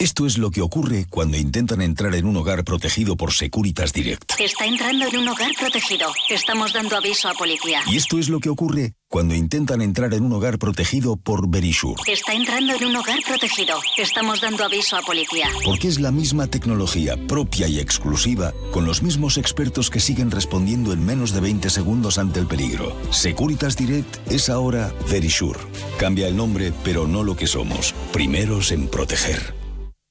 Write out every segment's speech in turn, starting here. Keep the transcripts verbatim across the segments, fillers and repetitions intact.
Esto es lo que ocurre cuando intentan entrar en un hogar protegido por Securitas Direct. Está entrando en un hogar protegido. Estamos dando aviso a policía. Y esto es lo que ocurre cuando intentan entrar en un hogar protegido por Verisure. Está entrando en un hogar protegido. Estamos dando aviso a policía. Porque es la misma tecnología propia y exclusiva, con los mismos expertos que siguen respondiendo en menos de veinte segundos ante el peligro. Securitas Direct es ahora Verisure. Cambia el nombre, pero no lo que somos. Primeros en proteger.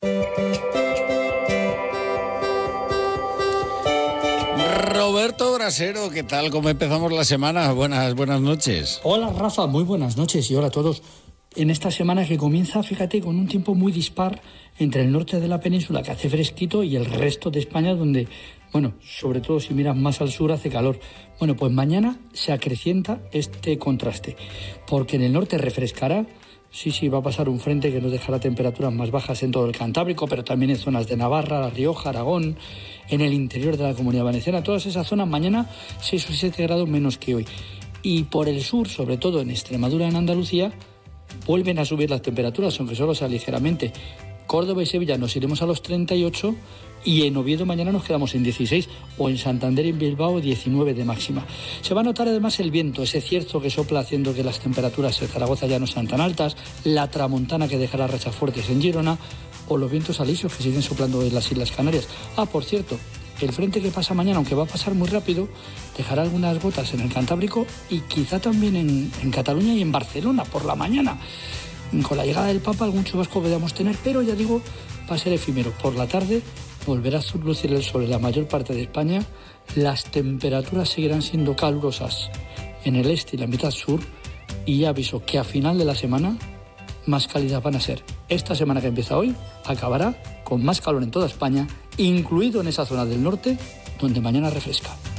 Roberto Brasero, ¿qué tal? ¿Cómo empezamos la semana? Buenas, buenas noches. Hola Rafa, muy buenas noches y hola a todos. En esta semana que comienza, fíjate, con un tiempo muy dispar entre el norte de la península, que hace fresquito, y el resto de España, donde, bueno, sobre todo si miras más al sur, hace calor. Bueno, pues mañana se acrecienta este contraste, porque en el norte refrescará. Sí, sí, va a pasar un frente que nos dejará temperaturas más bajas en todo el Cantábrico, pero también en zonas de Navarra, La Rioja, Aragón, en el interior de la Comunidad Valenciana. Todas esas zonas mañana seis o siete grados menos que hoy. Y por el sur, sobre todo en Extremadura, en Andalucía, vuelven a subir las temperaturas, aunque solo sea ligeramente. Córdoba y Sevilla nos iremos a los treinta y ocho y en Oviedo mañana nos quedamos en dieciséis, o en Santander y en Bilbao diecinueve de máxima. Se va a notar además el viento, ese cierzo que sopla haciendo que las temperaturas en Zaragoza ya no sean tan altas, la tramontana que dejará rachas fuertes en Girona, o los vientos alisios que siguen soplando en las Islas Canarias. Ah, por cierto, el frente que pasa mañana, aunque va a pasar muy rápido, dejará algunas gotas en el Cantábrico y quizá también en, en Cataluña y en Barcelona por la mañana. Con la llegada del Papa algún chubasco podemos tener, pero ya digo, va a ser efímero. Por la tarde volverá a lucir el sol en la mayor parte de España. Las temperaturas seguirán siendo calurosas en el este y la mitad sur, y ya aviso que a final de la semana más cálidas van a ser. Esta semana que empieza hoy acabará con más calor en toda España, incluido en esa zona del norte donde mañana refresca.